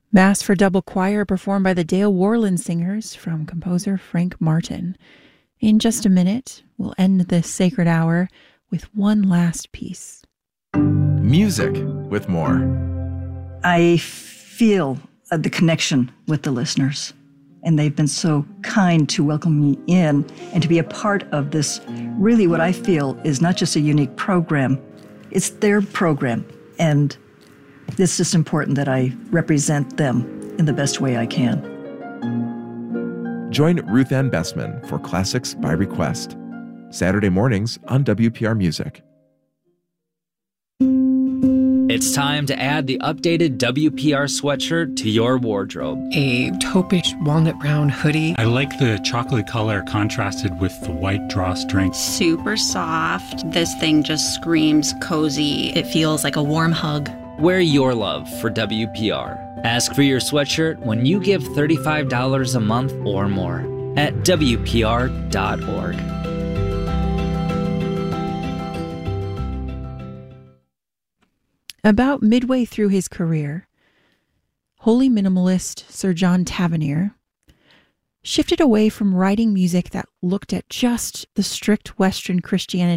Mass for Double Choir performed by the Dale Worland Singers from composer Frank Martin. In just a minute, we'll end this sacred hour with one last piece. Music with more. I feel the connection with the listeners, and they've been so kind to welcome me in and to be a part of this, really what I feel is not just a unique program, it's their program, and it's just important that I represent them in the best way I can. Join Ruth Ann Bessman for Classics by Request, Saturday mornings on WPR Music. It's time to add the updated WPR sweatshirt to your wardrobe. A taupish walnut brown hoodie. I like the chocolate color contrasted with the white drawstring. Super soft. This thing just screams cozy. It feels like a warm hug. Wear your love for WPR. Ask for your sweatshirt when you give $35 a month or more at WPR.org. About midway through his career, holy minimalist Sir John Tavernier shifted away from writing music that looked at just the strict Western Christianity